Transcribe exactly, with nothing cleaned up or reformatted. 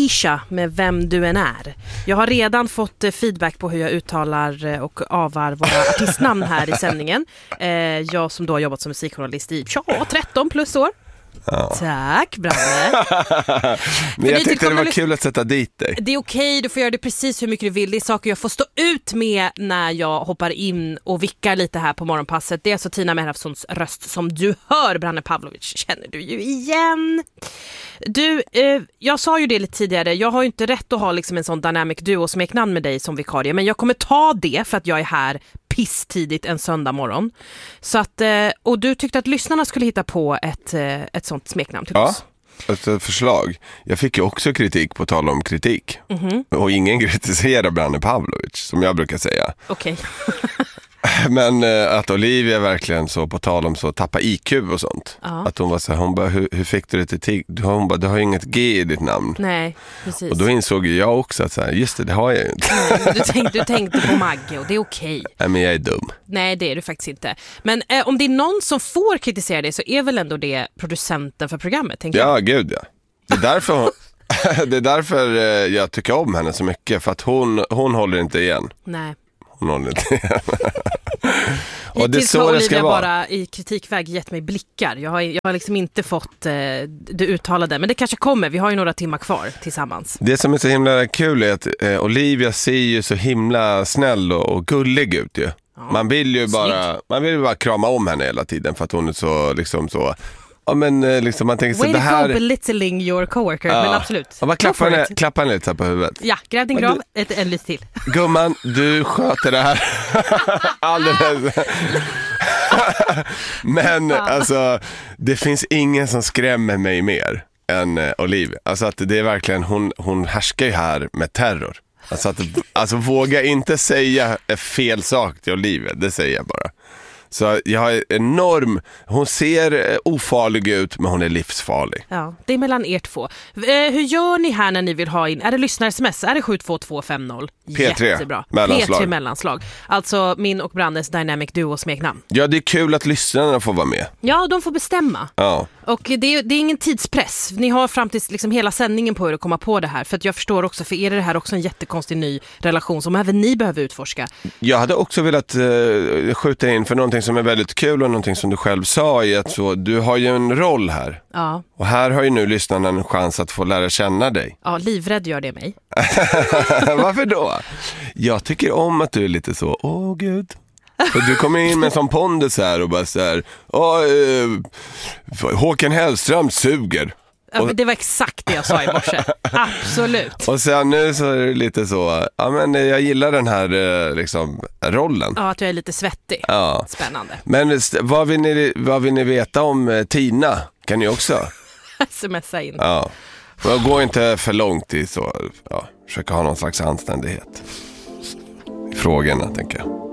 Aisha med Vem du än är. Jag har redan fått feedback på hur jag uttalar och avar våra artistnamn här i sändningen. Eh, jag som då har jobbat som musikjournalist i ja, tretton plus år. Ja. Tack, Branne. Men jag tyckte det var kul att sätta dit dig. Det är okej, du får göra det precis hur mycket du vill. Det är saker jag får stå ut med när jag hoppar in och vickar lite här på morgonpasset. Det är alltså Tina Mehrafssons röst som du hör, Branne Pavlovic. Känner du ju igen. Du, eh, jag sa ju det lite tidigare. Jag har ju inte rätt att ha liksom en sån dynamic duo-smeknamn med dig som vikarie. Men jag kommer ta det för att jag är här pisstidigt en söndag morgon. Så att, eh, och du tyckte att lyssnarna skulle hitta på ett, eh, ett sånt smeknamn till ja, oss. Ett förslag. Jag fick ju också kritik på tal om kritik. Mm-hmm. Och ingen kritiserar Branne Pavlovic, som jag brukar säga. Okej. Okay. Men eh, att Olivia verkligen så på tal om så tappa I Q och sånt. Ja. Att hon var så här, hon bara, hur, hur fick du det till tig? Hon bara, du har ju inget G i ditt namn. Nej, precis. Och då insåg jag också att så här, just det, det har jag ju inte. Nej, du, tänkte, du tänkte på Magge och det är okej. Okay. Nej, men jag är dum. Nej, det är du faktiskt inte. Men eh, om det är någon som får kritisera dig så är väl ändå det producenten för programmet, tänker ja, jag. Ja, gud ja. Det är därför hon, det är därför eh, jag tycker om henne så mycket. För att hon, hon håller inte igen. Nej. Hon håller inte igen. Och det är Hittills så har det ska Olivia vara. Bara i kritikväg gett mig blickar. Jag har, jag har liksom inte fått eh, det uttalade. Men det kanske kommer. Vi har ju några timmar kvar tillsammans. Det som är så himla kul är att eh, Olivia ser ju så himla snäll och, och gullig ut ju. Ja, man vill ju bara, man vill ju bara krama om henne hela tiden. För att hon är så liksom så. Ja, men liksom man tänker så Way det här... to go belittling your coworker, ja. Men absolut. Ja, bara klappa henne, klappa henne lite på huvudet. Ja, gräv din grav, du... ett, en lite till. Gumman, du sköter det här alldeles. Men alltså, det finns ingen som skrämmer mig mer än uh, Olivia. Alltså att det är verkligen, hon, hon härskar ju här med terror. Alltså, att, alltså våga inte säga fel sak till Olivia, det säger jag bara. Så jag har enorm... Hon ser ofarlig ut, men hon är livsfarlig. Ja, det är mellan er två. Eh, hur gör ni här när ni vill ha in... Är det lyssnar-sms? Är det sju två två fem noll? P tre. Jättebra. Mellanslag. P tre mellanslag. Alltså min och Brandes Dynamic Duo-smeknamn. Ja, det är kul att lyssnarna får vara med. Ja, de får bestämma. Ja. Och det är, det är ingen tidspress. Ni har fram till liksom hela sändningen på er att komma på det här. För att jag förstår också, för er är det här också en jättekonstig ny relation som även ni behöver utforska. Jag hade också velat uh, skjuta in för någonting som är väldigt kul och någonting som du själv sa i att så, du har ju en roll här. Ja. Och här har ju nu lyssnarna en chans att få lära känna dig. Ja, livrädd gör det mig. Varför då? Jag tycker om att du är lite så, åh gud. För du kommer in med en sån pondus här och bara så här, åh, eh, Håkan Hellström suger. Ja, men det var exakt det jag sa i morse. Absolut. Och sen nu så är det lite så, ja men jag gillar den här liksom rollen. Ja, att jag är lite svettig. Ja. Spännande. Men vad vill ni, vad vill ni veta om Tina? Kan ni också? Smsa in. Ja. Jag går inte för långt i så, ja, försöka ha någon slags anständighet i frågorna, tänker jag.